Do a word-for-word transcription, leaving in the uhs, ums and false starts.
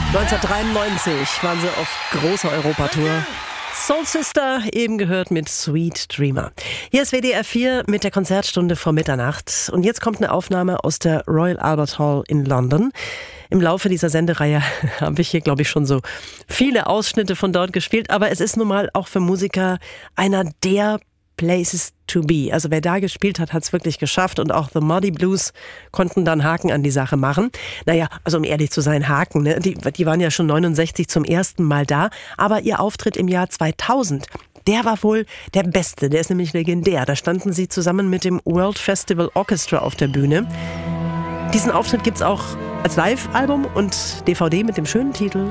neunzehnhundertdreiundneunzig waren sie auf großer Europatour. Soul Sister, eben gehört mit Sweet Dreamer. Hier ist W D R vier mit der Konzertstunde vor Mitternacht. Und jetzt kommt eine Aufnahme aus der Royal Albert Hall in London. Im Laufe dieser Sendereihe habe ich hier, glaube ich, schon so viele Ausschnitte von dort gespielt. Aber es ist nun mal auch für Musiker einer der Places to be. Also wer da gespielt hat, hat es wirklich geschafft. Und auch The Muddy Blues konnten dann Haken an die Sache machen. Naja, also um ehrlich zu sein, Haken, ne? die, die waren ja schon neunundsechzig zum ersten Mal da. Aber ihr Auftritt im Jahr zweitausend, der war wohl der beste. Der ist nämlich legendär. Da standen sie zusammen mit dem World Festival Orchestra auf der Bühne. Diesen Auftritt gibt's auch als Live-Album und D V D mit dem schönen Titel